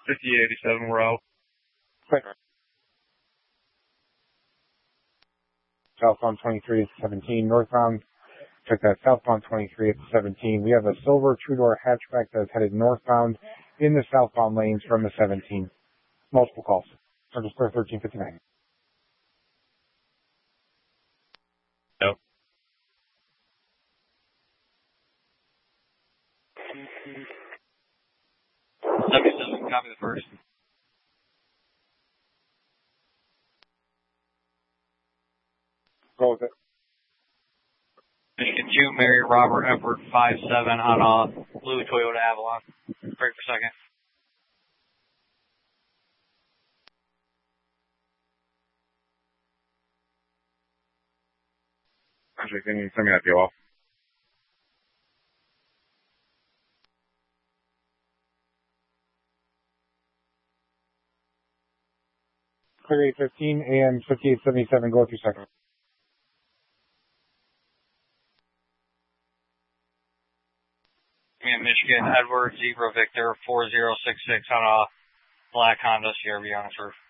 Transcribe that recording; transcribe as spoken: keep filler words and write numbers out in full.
fifty eighty-seven, we're out. Quick. Southbound twenty-three at seventeen, northbound. Check that, southbound twenty-three at seventeen. We have a silver two-door hatchback that's headed northbound in the southbound lanes from the seventeen. Multiple calls. Register thirteen fifty-nine. Yep. seventy-seven, copy the first. Go with it. Michigan two, Mary Robert Edward five seven on a blue Toyota Avalon. Break for a second. Actually, can you send me that deal off? Clear eight fifteen, A M fifty-eight seventy-seven, go with your second. Michigan Edward Zebra Victor four zero six six on a black Honda C R V on its roof.